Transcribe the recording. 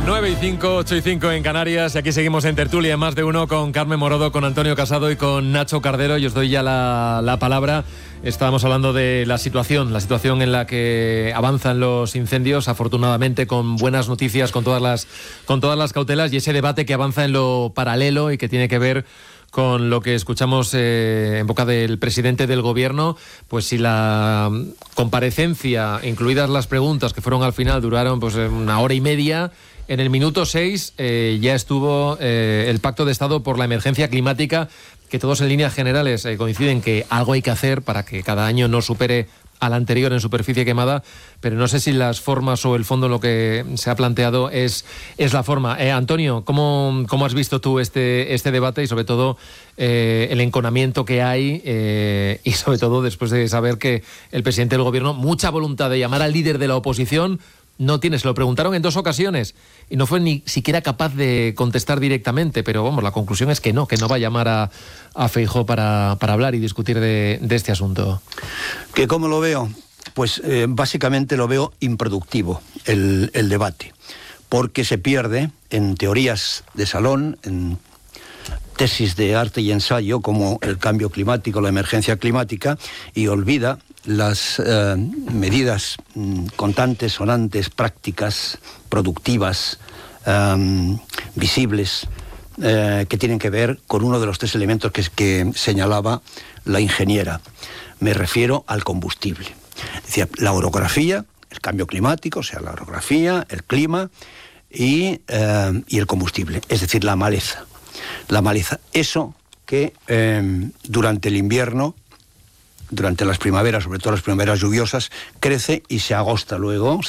9:05, 8:05 en Canarias, y aquí seguimos en tertulia en Más de Uno con Carmen Morodo, con Antonio Casado y con Nacho Cardero. Y os doy ya la palabra. Estábamos hablando de la situación en la que avanzan los incendios, afortunadamente con buenas noticias, con todas las cautelas, y ese debate que avanza en lo paralelo y que tiene que ver con lo que escuchamos en boca del presidente del gobierno. Pues si la comparecencia, incluidas las preguntas que fueron al final, duraron pues 1 hora y media, en el minuto 6 ya estuvo el Pacto de Estado por la Emergencia Climática, que todos en líneas generales coinciden que algo hay que hacer para que cada año no supere al anterior en superficie quemada, pero no sé si las formas o el fondo, lo que se ha planteado es la forma. Antonio, ¿cómo has visto tú este debate y sobre todo el enconamiento que hay y sobre todo después de saber que el presidente del gobierno, mucha voluntad de llamar al líder de la oposición, no tiene? Se lo preguntaron en 2 ocasiones y no fue ni siquiera capaz de contestar directamente, pero vamos, la conclusión es que no va a llamar a Feijóo para hablar y discutir de este asunto. ¿Que cómo lo veo? Pues básicamente lo veo improductivo el debate, porque se pierde en teorías de salón, en tesis de arte y ensayo como el cambio climático, la emergencia climática, y olvida las medidas contantes, sonantes, prácticas, productivas, visibles, que tienen que ver con uno de los 3 elementos que señalaba la ingeniera. Me refiero al combustible. Decía, la orografía, el cambio climático, o sea, la orografía, el clima y el combustible, es decir, la maleza. La maleza, eso que durante el invierno, durante las primaveras, sobre todo las primaveras lluviosas, crece y se agosta luego,